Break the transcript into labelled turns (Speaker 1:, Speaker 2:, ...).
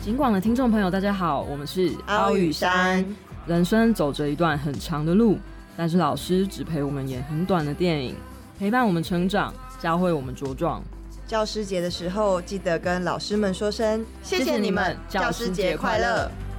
Speaker 1: 警广的听众朋友，大家好，我们是
Speaker 2: 凹与山。
Speaker 1: 人生走着一段很长的路，但是老师只陪我们演很短的电影，陪伴我们成长，教会我们茁壮。
Speaker 2: 教师节的时候，记得跟老师们说声谢谢你们，教师节快乐！